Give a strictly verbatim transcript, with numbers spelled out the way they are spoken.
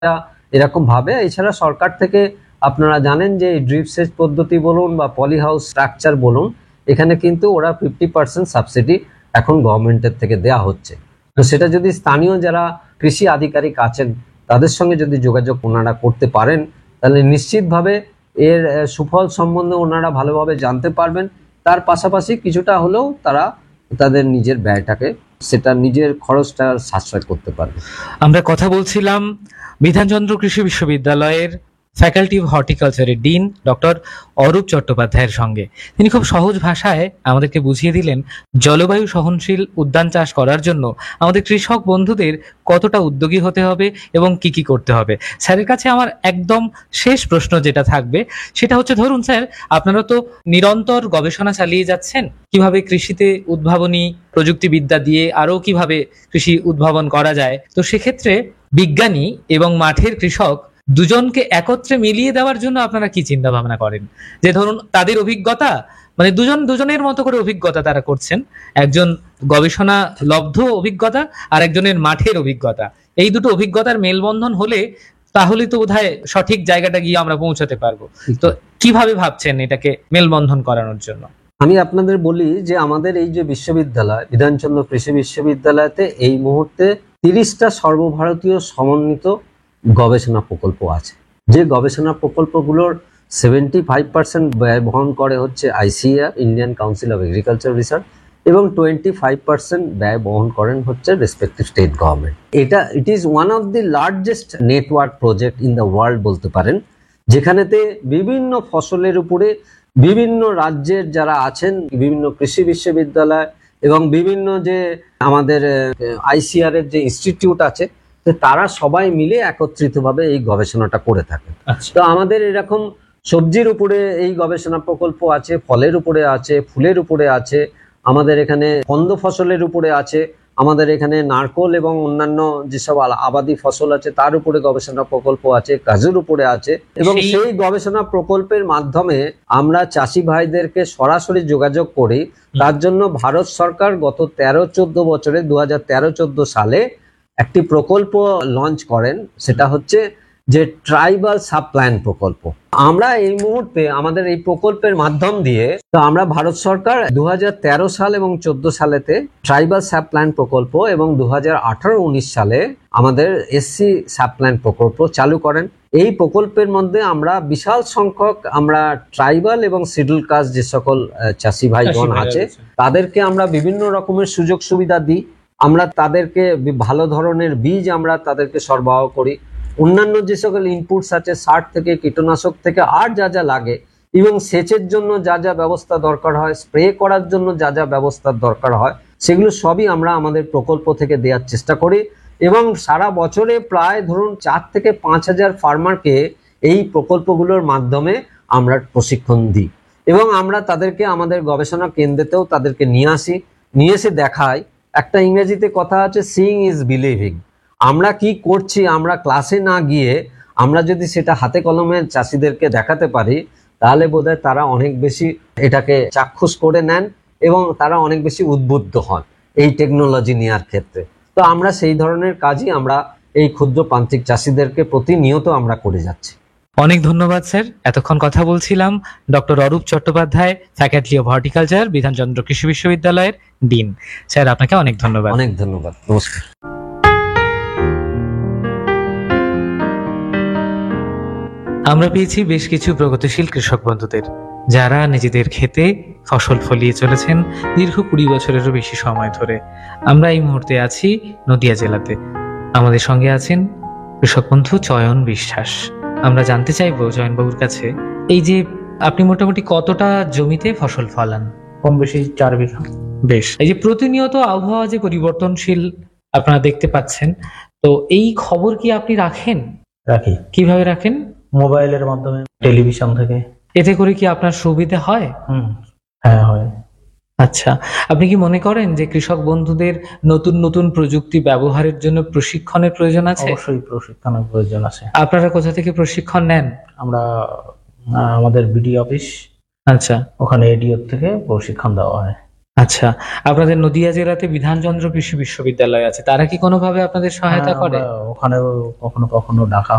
এরকম ভাবে। এছাড়া সরকার থেকে আপনারা জানেন যে ড্রিপ সেচ পদ্ধতি বলুন বা পলি হাউস স্ট্রাকচার বলুন, এখানে কিন্তু ওরা ফিফটি পার্সেন্ট সাবসিডি এখন গভর্নমেন্টের থেকে দেয়া হচ্ছে। তো সেটা যদি স্থানীয় যারা কৃষি আধিকারিক আছেন তাদের সঙ্গে যদি যোগাযোগ ওনারা করতে পারেন, তাহলে নিশ্চিতভাবে এর সুফল সম্বন্ধে ওনারা ভালোভাবে জানতে পারবেন। তার পাশাপাশি কিছুটা হলেও তারা তাদের নিজের ব্যয়টাকে, সেটা নিজের খরচটা সাশ্রয় করতে পারবে। আমরা কথা বলছিলাম বিধানচন্দ্র কৃষি বিশ্ববিদ্যালয়ের ফ্যাকাল্টি অফ হর্টিকালচারের ডিন ডক্টর অরূপ চট্টোপাধ্যায়ের সঙ্গে। তিনি খুব সহজ ভাষায় আমাদেরকে বুঝিয়ে দিলেন জলবায়ু সহনশীল উদ্যান চাষ করার জন্য আমাদের কৃষক বন্ধুদের কতটা উদ্যোগী হতে হবে এবং কি কি করতে হবে। স্যারের কাছে আমার একদম শেষ প্রশ্ন যেটা থাকবে সেটা হচ্ছে, ধরুন স্যার, আপনারা তো নিরন্তর গবেষণা চালিয়ে যাচ্ছেন কিভাবে কৃষিতে উদ্ভাবনী প্রযুক্তিবিদ্যা দিয়ে আরো কিভাবে কৃষি উদ্ভাবন করা যায়। তো সেক্ষেত্রে বিজ্ঞানী এবং মাঠের কৃষক দুজনকে একত্রে মিলিয়ে দেওয়ার জন্য আপনারা কি চিন্তা ভাবনা করেন? যে ধরুন তাদের অভিজ্ঞতা, মানে দুজন দুজনের মতো করে অভিজ্ঞতা তারা করছেন, একজন গবেষণা লব্ধ অভিজ্ঞতা আর একজনের মাঠের অভিজ্ঞতা, এই দুটো অভিজ্ঞতার মেলবন্ধন হলে তাহলে তো বোধহয় সঠিক জায়গাটা গিয়ে আমরা পৌঁছাতে পারবো। তো কিভাবে ভাবছেন এটাকে মেলবন্ধন করানোর জন্য? আমি আপনাদের বলি যে আমাদের এই যে বিশ্ববিদ্যালয় বিধানচন্দ্র কৃষি বিশ্ববিদ্যালয়তে এই মুহূর্তে তিরিশটা সর্বভারতীয় সমন্বিত গবেষণা প্রকল্প আছে। যে গবেষণা প্রকল্পগুলোর সেভেন্টি ফাইভ পার্সেন্ট ব্যয় বহন করে হচ্ছে ICAR, Indian council of agriculture research, এবং টোয়েন্টি ফাইভ পার্সেন্ট ব্যয় বহন করেন হচ্ছে রেসপেক্টিভ স্টেট গভর্নমেন্ট। এটা it is one of the largest network project in the world বলতে পারেন, যেখানেতে বিভিন্ন ফসলের উপরে বিভিন্ন রাজ্যের যারা আছেন, বিভিন্ন কৃষি বিশ্ববিদ্যালয় এবং বিভিন্ন যে আমাদের আইসিআর এর যে ইনস্টিটিউট আছে, তারা সবাই মিলে একত্রিতভাবে এই গবেষণাটা করে থাকে। তো আমাদের এরকম সবজির উপরে এই গবেষণা প্রকল্প আছে, ফলের উপরে আছে, ফুলের উপরে আছে, আমাদের এখানে কন্দ ফসলের উপরে আছে, আমাদের এখানে নারকোল এবং অন্যান্য যেসব আবাদি ফসল আছে তার উপরে গবেষণা প্রকল্প আছে, কাজুর উপরে আছে। এবং সেই গবেষণা প্রকল্পের মাধ্যমে আমরা চাষি ভাইদেরকে সরাসরি যোগাযোগ করি। তার জন্য ভারত সরকার গত তেরো চোদ্দ বছরে দু হাজার তেরো চোদ্দ সালে একটি প্রকল্প লঞ্চ করেন, সেটা হচ্ছে যে ট্রাইবাল সাবপ্ল্যান প্রকল্প। আমরা এই মুহূর্তে আমাদের এই প্রকল্পের মাধ্যম দিয়ে, তো আমরা ভারত সরকার দু হাজার তেরো সাল এবং চোদ্দ সালেতে ট্রাইবাল সাবপ্ল্যান প্রকল্প এবং দু হাজার আঠারো উনিশ সালে আমাদের এসসি সাবপ্ল্যান প্রকল্প চালু করেন। এই প্রকল্পের মধ্যে আমরা বিশাল সংখ্যক আমরা ট্রাইবাল এবং শিডিউল কাস্ট যে সকল চাষি ভাইগণ আছে তাদেরকে আমরা বিভিন্ন রকমের সুযোগ সুবিধা দিই। আমরা তাদেরকে ভালো ধরনের বীজ আমরা তাদেরকে সরবরাহ করি, অন্যান্য যে সকল ইনপুটস আছে সার থেকে কীটনাশক থেকে আর যা যা লাগে, এবং সেচের জন্য যা যা ব্যবস্থা দরকার হয়, স্প্রে করার জন্য যা যা ব্যবস্থার দরকার হয়, সেগুলো সবই আমরা আমাদের প্রকল্প থেকে দেওয়ার চেষ্টা করি। এবং সারা বছরে প্রায় ধরুন চার থেকে পাঁচ হাজার ফার্মারকে এই প্রকল্পগুলোর মাধ্যমে আমরা প্রশিক্ষণ দিই, এবং আমরা তাদেরকে আমাদের গবেষণা কেন্দ্রেতেও তাদেরকে নিয়ে আসি, নিয়ে এসে দেখাই। একটা ইংরেজিতে কথা আছে, সিইং ইজ বিলিভিং। আমরা কি করছি আমরা ক্লাসে না গিয়ে আমরা যদি সেটা হাতে কলমে চাষিদেরকে দেখাতে পারি, তাহলে বোধহয় তারা অনেক বেশি এটাকে চাক্ষুষ করে নেন এবং তারা অনেক বেশি উদ্বুদ্ধ হন এই টেকনোলজি নেওয়ার ক্ষেত্রে। তো আমরা সেই ধরনের কাজই আমরা এই ক্ষুদ্র প্রান্তিক চাষিদেরকে প্রতিনিয়ত আমরা করে যাচ্ছি। অনেক ধন্যবাদ স্যার। এতক্ষণ কথা বলছিলাম doctor Arup Chattopadhyay, faculty of horticulture, Bidhanchandra কৃষি বিশ্ববিদ্যালয়ের ডিন। স্যার আপনাকে অনেক ধন্যবাদ। অনেক ধন্যবাদ, নমস্কার। আমরা পেয়েছি বেশ কিছু প্রগতিশীল কৃষক বন্ধুদের, যারা নিজেদের ক্ষেতে ফসল ফলিয়ে চলেছেন দীর্ঘ কুড়ি বছরেরও বেশি সময় ধরে। আমরা এই মুহূর্তে আছি নদিয়া জেলাতে। আমাদের সঙ্গে আছেন কৃষক বন্ধু চয়ন বিশ্বাস। আমরা জানতে চাইবো চয়নবাবুর কাছে, এই যে আপনি মোটামুটি কতটা জমিতে ফসল ফলান? কম বেশি চার বিঘা। বেশ। এই যে প্রতিনিয়ত আবহাওয়া যে পরিবর্তনশীল আপনারা দেখতে পাচ্ছেন, তো এই খবর কি আপনি রাখেন? রাখি। কিভাবে রাখেন? মোবাইলের মাধ্যমে, টেলিভিশন থেকে। এতে করে কি আপনার সুবিধা হয়? হুম, হ্যাঁ হয়। আচ্ছা, আপনি কি মনে করেন যে কৃষক বন্ধুদের নতুন নতুন প্রযুক্তি ব্যবহারের জন্য প্রশিক্ষণের প্রয়োজন আছে? অবশ্যই প্রশিক্ষণের প্রয়োজন আছে। আপনারা কোথা থেকে প্রশিক্ষণ নেন? আমরা আমাদের বিডি অফিস, আচ্ছা, ওখানে এডিও থেকে প্রশিক্ষণ দেওয়া হয়। আচ্ছা, আপনাদের নদিয়া জেলাতে বিধানচন্দ্র কৃষি বিশ্ববিদ্যালয় আছে, তারা কি কোনোভাবে আপনাদের সহায়তা হ্যাঁ, করে? আমরা ওখানেও কখনো কখনো ডাকা